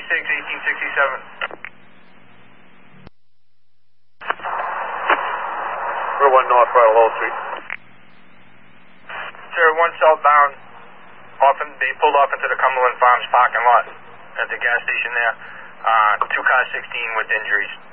1867. Route 1 North, right, Lowell Street. Sir, 1 southbound, they pulled off into the Cumberland Farms parking lot at the gas station there. 2 cars 16 with injuries.